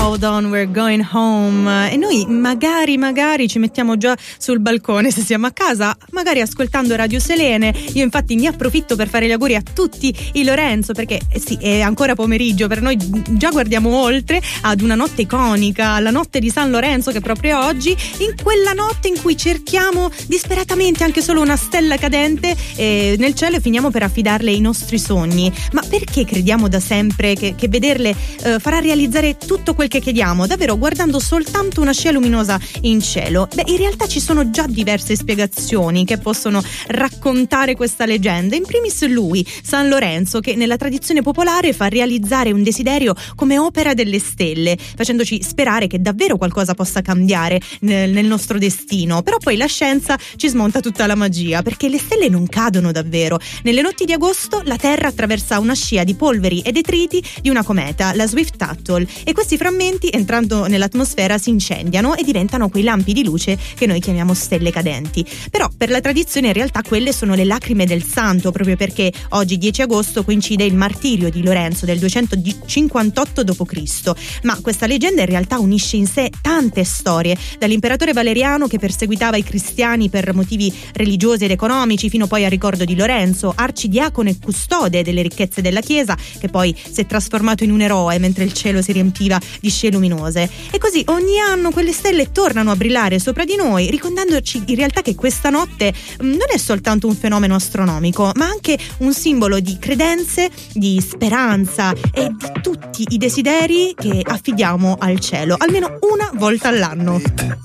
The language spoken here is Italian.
Hold On, We're Going Home. E noi magari ci mettiamo già sul balcone se siamo a casa, magari ascoltando Radio Selene. Io infatti ne approfitto per fare gli auguri a tutti i Lorenzo, perché sì, è ancora pomeriggio, per noi già guardiamo oltre ad una notte iconica, la notte di San Lorenzo, che è proprio oggi, in quella notte in cui cerchiamo disperatamente anche solo una stella cadente nel cielo e finiamo per affidarle i nostri sogni. Ma perché crediamo da sempre che vederle farà realizzare tutto quel che chiediamo, davvero guardando soltanto una scia luminosa in cielo? Beh, in realtà ci sono già diverse spiegazioni che possono raccontare questa leggenda. In primis lui, San Lorenzo, che nella tradizione popolare fa realizzare un desiderio come opera delle stelle, facendoci sperare che davvero qualcosa possa cambiare nel nostro destino. Però poi la scienza ci smonta tutta la magia, perché le stelle non cadono davvero. Nelle notti di agosto la Terra attraversa una scia di polveri e detriti di una cometa, la Swift-Tuttle, e questi frammenti, entrando nell'atmosfera, si incendiano e diventano quei lampi di luce che noi chiamiamo stelle cadenti. Però per la tradizione in realtà quelle sono le lacrime del santo, proprio perché oggi 10 agosto coincide il martirio di Lorenzo del 258 d.C. Ma questa leggenda in realtà unisce in sé tante storie, dall'imperatore Valeriano che perseguitava i cristiani per motivi religiosi ed economici, fino poi al ricordo di Lorenzo, arcidiacono e custode delle ricchezze della Chiesa, che poi si è trasformato in un eroe mentre il cielo si riempiva di scie luminose. E così ogni anno quelle stelle tornano a brillare sopra di noi, ricordandoci in realtà che questa notte non è soltanto un fenomeno astronomico, ma anche un simbolo di credenze, di speranza e di tutti i desideri che affidiamo al cielo, almeno una volta all'anno.